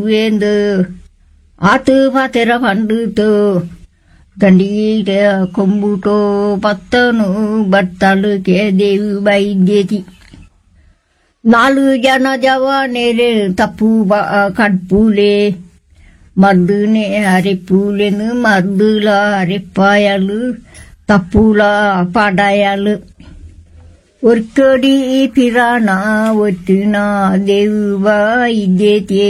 ಎಂದು ಆತು ಪಾತೆರ ಪಂಡುತು ದಂಡೀಟ ಕೊಂಬುಟೋ ಪತ್ತನು ಬರ್ತಲುಕೆ ದೇವಿ ಬೈದ್ಯತಿ 4 ಜನ ಜವಾನೇರೆ ತಪ್ಪು ಕಡ್ಪುಲೆ ಮರ್ದುನೆ ಅರೆಪ್ಪುಲೆನು ಮರ್ದುಲ ಅರೆಪ್ಪಾಯಲು ತಪ್ಪುಲ ಪಾಡಾಯಲು ಒರ್ಕಡಿ ಪಿರಾಣ ಒಟ್ಟಿನ ದೇವ ಇದ್ದೇತಿ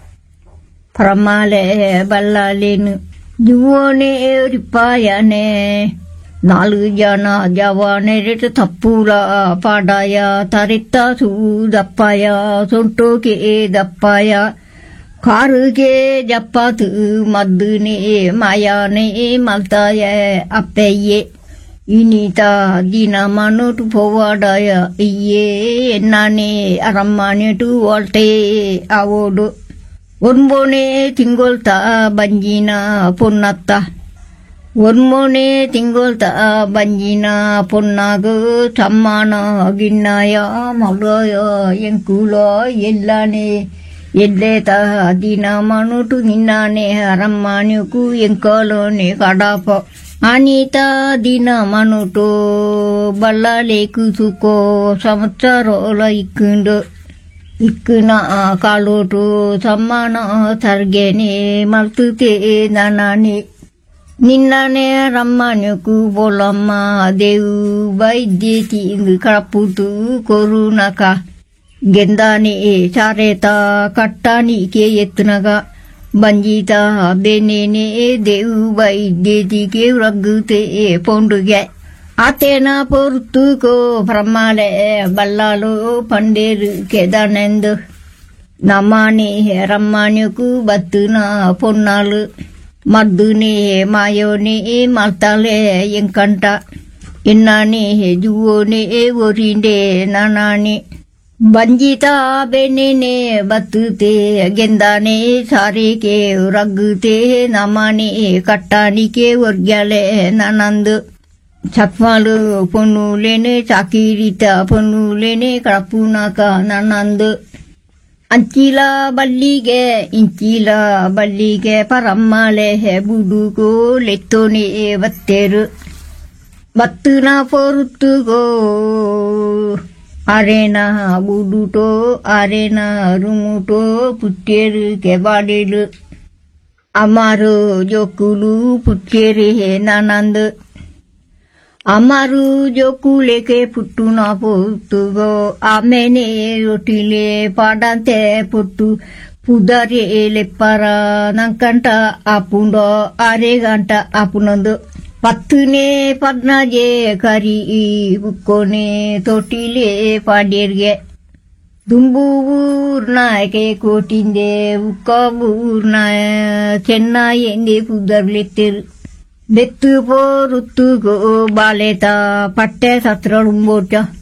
ಪ್ರಮಾಲೆ ಬಲ್ಲಾಲೇನು ಜುವೋನೆ ರಿಪ್ಪಾಯನೆ 4 ಜನ ಜವಾನೆರೆ ತಪ್ಪುಲ ಪಾಡಾಯ ತರಿತ್ತ ಸೂದಪ್ಪಾಯ ಸೊಂಟೋಕೆ ದಪ್ಪಾಯ ಕಾರುಗೆ ಜಪ್ಪತು ಮದ್ದುನೆ ಮಾಯಾನೆ ಮಲ್ತಾಯ ಅಪ್ಪಯ್ಯೆ ಇನ್ನೀತ ದಿನ ಮನುಟು ಪೋವಾಡಾಯ ಇಯ್ಯೇ ಎನ್ನಾನೆ ಅರಮ್ಮನೆಟು ಒಲ್ಟೆ ಅವೋಡು ಒನ್ಬೋನೆ ತಿಂಗೊಳ್ತಾ ಬಂಜಿನ ಪೊನ್ನತ್ತ ಒನ್ಮೋನೆ ತಿಂಗೊಳ್ತಾ ಬಂಜಿನ ಪೊನ್ನಾಗ ಸಮ್ಮಾನ ಗಿಣ್ಣಾಯ ಮಲಯ ಎಂಕುಲ ಎಲ್ಲಾನೆ ಎಲ್ಲೇತ ದಿನ ಮನುಟು ನಿನ್ನಾನೆ ಅರಮ್ಮನೆಕು ಎಂಕಲೋನೆ ಕಡಾಪ ಅನಿತ ದಿನ ಮನುಟು ಬಲ್ಲಾಲೇಕು ಸುಕೋ ಸಂವತ್ಸರೋಲ ಇಕ್ಕುಂಡು ಇಕ್ಕುನ ಕಾಲೋಟು ಸಮ್ಮಾನ ಸರ್ಗೆನೆ ಮಲ್ತುತೆ ನನಾನೆ ನಿನ್ನನೆ ರಮ್ಮನೆಕು ಬೋಲಮ್ಮ ದೇವು ವೈದ್ಯತಿ ಕಳಪುತು ಕೊರುನಕ ಗೆಂದಾನೆ ಚಾರೇತ ಕಟ್ಟಾನಿಕೆ ಎತ್ತುನಗ ಬಂಜಿತ ಬೆನೇನೆ ದೇವು ವೈದ್ಯತಿಗೆ ರಗ್ಗುತೆ ಪೊಂಡುಗೆ ಆತೇನ ಪೊರ್ತುಕೋ ಬ್ರಹ್ಮಾಲೆ ಬಲ್ಲಾಲು ಪಂಡೇರು ಕೆದನೆಂದು ನಮ್ಮನೆ ರಮ್ಮನೆಕು ಬತ್ತುನ ಪೊನ್ನಾಲು ಮದ್ದುನೆ ಮಾಯೋನೆ ಮಲ್ತಾಲೆ ಎಂಕಂಟ ಎನ್ನಾನೆ ಜುವೋನೆ ಒರಿಂಡೆ ನನಾನೆ ಬಂಜಿತ ಬೆನ್ನೆನೆ ಬತ್ತುತೆ ಗೆಂದಾನೆ ಸಾರಿಕೆ ರಗ್ಗುತೆ ನಮನೆ ಕಟ್ಟಾನಿಕೆ ಒರ್ಗ್ಯಾಲೆ ನನಂದು ಚಕ್ಮಾಲು ಪೊನ್ನುಲೇನೆ ಚಾಕಿರಿತ ಪೊನ್ನುಲೇನೆ ಕಳಪುನಕ ನನಂದು ಅಂಚಿಲ ಬಲ್ಲಿಗೆ ಪರಮ್ಮಲೆ ಬುಡುಗೋ ಲೆತ್ತೋನೆ ಬತ್ತೇರು ಬತ್ತುನ ಪೊರುತ್ತುಗೋ ಅರೇನ ಬುಡುಟೋ ಅರೇನ ರುಮುಟೋ ಪುಟ್ಟೇರು ಕೆಬಾಡಿಲು ಅಮಾರು ಜೋಕುಲು ಪುಟ್ಟೇರಿ ನನಂದು ಅಮಾರು ಜೋಕುಲೆಕೆ ಪುಟ್ಟುನ ಪೊತ್ತುಗೋ ಆಮೇನೆ ರೊಟ್ಟಿಲೆ ಪಾಡಂತೆ ಪುಟ್ಟು ಪುದರೆ ಲೆಪ್ಪರ ನಂಕಂಟ ಆಪುಂಡೋ ಆರೆಗಂಟ ಆಪುನೊಂದು ಪತ್ತುನೆ ಪದ್ನಾಜೆ ಕರಿ ಬುಕ್ಕೋನೆ ತೊಟ್ಟಿಲೆ ಪಾಡ್ಯರ್ಗೆ ದುಂಬು ಊರ್ನಾಯಕೆ ಕೋಟಿಂದೆ ಉಕ್ಕ ಊರ್ನ ಚೆನ್ನೈಯೆಂದೆ ಪುದರ್ಲೆತ್ತರು ಬೆತ್ತು ಪೋರುತ್ತುಗೋ ಬಾಲೆತ ಪಟ್ಟೆ ಸತ್ರಳುಂಬೋಟ